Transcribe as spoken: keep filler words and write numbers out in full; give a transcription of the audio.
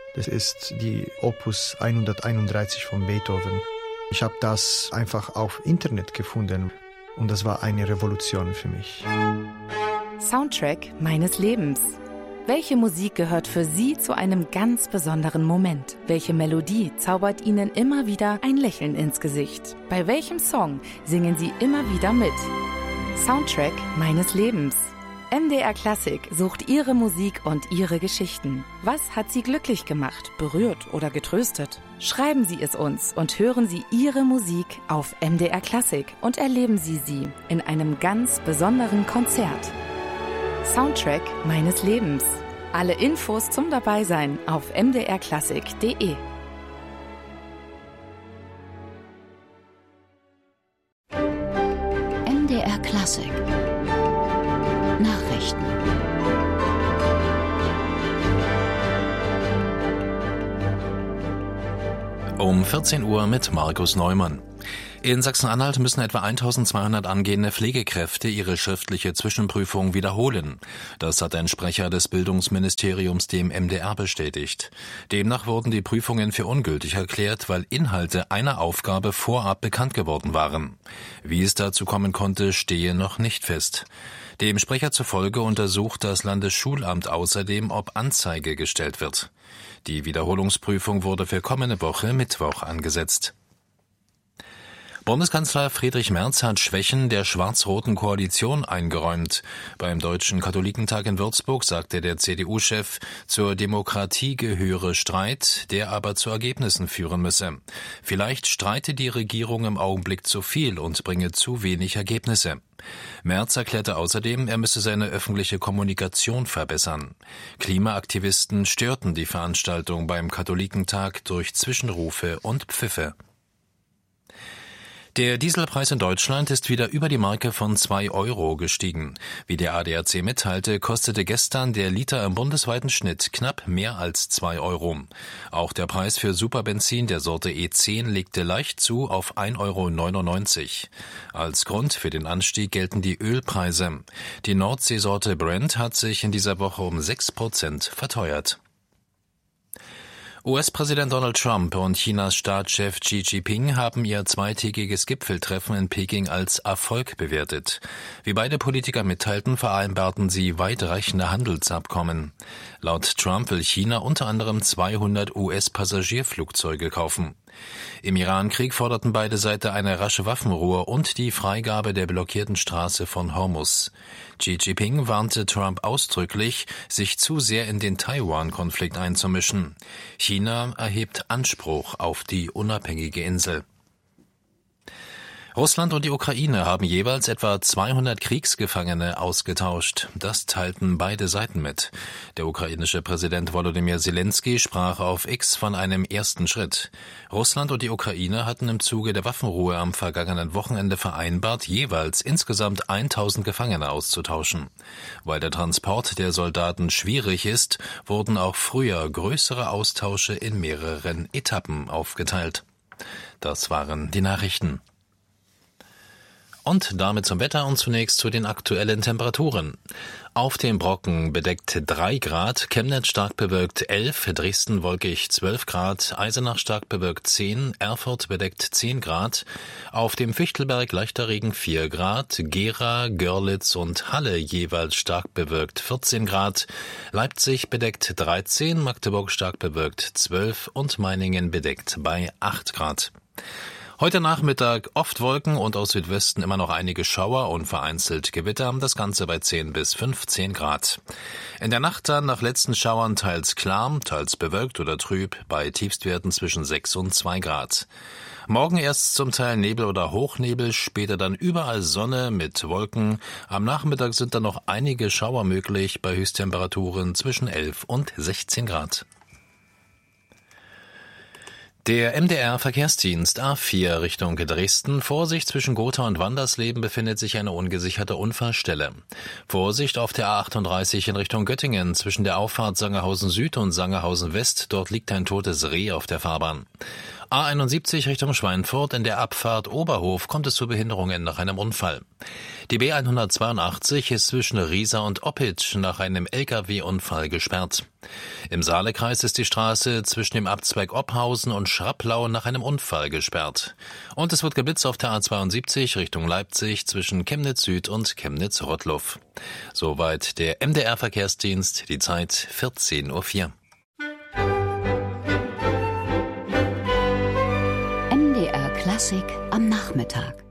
Das ist die Opus hunderteinunddreißig von Beethoven. Ich habe das einfach auf Internet gefunden und das war eine Revolution für mich. Soundtrack meines Lebens. Welche Musik gehört für Sie zu einem ganz besonderen Moment? Welche Melodie zaubert Ihnen immer wieder ein Lächeln ins Gesicht? Bei welchem Song singen Sie immer wieder mit? Soundtrack meines Lebens. M D R Klassik sucht Ihre Musik und Ihre Geschichten. Was hat Sie glücklich gemacht, berührt oder getröstet? Schreiben Sie es uns und hören Sie Ihre Musik auf M D R Klassik und erleben Sie sie in einem ganz besonderen Konzert. Soundtrack meines Lebens. Alle Infos zum Dabeisein auf m d r klassik punkt d e. M D R Klassik Nachrichten. Um vierzehn Uhr mit Markus Neumann. In Sachsen-Anhalt müssen etwa eintausendzweihundert angehende Pflegekräfte ihre schriftliche Zwischenprüfung wiederholen. Das hat ein Sprecher des Bildungsministeriums dem M D R bestätigt. Demnach wurden die Prüfungen für ungültig erklärt, weil Inhalte einer Aufgabe vorab bekannt geworden waren. Wie es dazu kommen konnte, stehe noch nicht fest. Dem Sprecher zufolge untersucht das Landesschulamt außerdem, ob Anzeige gestellt wird. Die Wiederholungsprüfung wurde für kommende Woche Mittwoch angesetzt. Bundeskanzler Friedrich Merz hat Schwächen der schwarz-roten Koalition eingeräumt. Beim Deutschen Katholikentag in Würzburg sagte der C D U-Chef, zur Demokratie gehöre Streit, der aber zu Ergebnissen führen müsse. Vielleicht streite die Regierung im Augenblick zu viel und bringe zu wenig Ergebnisse. Merz erklärte außerdem, er müsse seine öffentliche Kommunikation verbessern. Klimaaktivisten störten die Veranstaltung beim Katholikentag durch Zwischenrufe und Pfiffe. Der Dieselpreis in Deutschland ist wieder über die Marke von zwei Euro gestiegen. Wie der A D A C mitteilte, kostete gestern der Liter im bundesweiten Schnitt knapp mehr als zwei Euro. Auch der Preis für Superbenzin der Sorte E zehn legte leicht zu auf ein Euro neunundneunzig. Als Grund für den Anstieg gelten die Ölpreise. Die Nordseesorte Brent hat sich in dieser Woche um sechs Prozent verteuert. U S-Präsident Donald Trump und Chinas Staatschef Xi Jinping haben ihr zweitägiges Gipfeltreffen in Peking als Erfolg bewertet. Wie beide Politiker mitteilten, vereinbarten sie weitreichende Handelsabkommen. Laut Trump will China unter anderem zweihundert U S-Passagierflugzeuge kaufen. Im Irankrieg forderten beide Seiten eine rasche Waffenruhe und die Freigabe der blockierten Straße von Hormuz. Xi Jinping warnte Trump ausdrücklich, sich zu sehr in den Taiwan-Konflikt einzumischen. China erhebt Anspruch auf die unabhängige Insel. Russland und die Ukraine haben jeweils etwa zweihundert Kriegsgefangene ausgetauscht. Das teilten beide Seiten mit. Der ukrainische Präsident Volodymyr Zelensky sprach auf X von einem ersten Schritt. Russland und die Ukraine hatten im Zuge der Waffenruhe am vergangenen Wochenende vereinbart, jeweils insgesamt tausend Gefangene auszutauschen. Weil der Transport der Soldaten schwierig ist, wurden auch früher größere Austausche in mehreren Etappen aufgeteilt. Das waren die Nachrichten. Und damit zum Wetter und zunächst zu den aktuellen Temperaturen. Auf dem Brocken bedeckt drei Grad, Chemnitz stark bewölkt elf, Dresden wolkig zwölf Grad, Eisenach stark bewölkt zehn, Erfurt bedeckt zehn Grad, auf dem Fichtelberg leichter Regen vier Grad, Gera, Görlitz und Halle jeweils stark bewölkt vierzehn Grad, Leipzig bedeckt dreizehn, Magdeburg stark bewölkt zwölf und Meiningen bedeckt bei acht Grad. Heute Nachmittag oft Wolken und aus Südwesten immer noch einige Schauer und vereinzelt Gewitter, das Ganze bei zehn bis fünfzehn Grad. In der Nacht dann nach letzten Schauern teils klar, teils bewölkt oder trüb, bei Tiefstwerten zwischen sechs und zwei Grad. Morgen erst zum Teil Nebel oder Hochnebel, später dann überall Sonne mit Wolken. Am Nachmittag sind dann noch einige Schauer möglich bei Höchsttemperaturen zwischen elf und sechzehn Grad. Der M D R-Verkehrsdienst A vier Richtung Dresden. Vorsicht, zwischen Gotha und Wandersleben befindet sich eine ungesicherte Unfallstelle. Vorsicht auf der A achtunddreißig in Richtung Göttingen. Zwischen der Auffahrt Sangerhausen Süd und Sangerhausen West. Dort liegt ein totes Reh auf der Fahrbahn. A einundsiebzig Richtung Schweinfurt, in der Abfahrt Oberhof kommt es zu Behinderungen nach einem Unfall. Die B hundertzweiundachtzig ist zwischen Riesa und Oppitsch nach einem L K W-Unfall gesperrt. Im Saalekreis ist die Straße zwischen dem Abzweig Ophausen und Schrapplau nach einem Unfall gesperrt. Und es wird geblitzt auf der A zweiundsiebzig Richtung Leipzig zwischen Chemnitz Süd und Chemnitz-Rottluff. Soweit der M D R-Verkehrsdienst, die Zeit vierzehn Uhr vier. M D R Klassik am Nachmittag.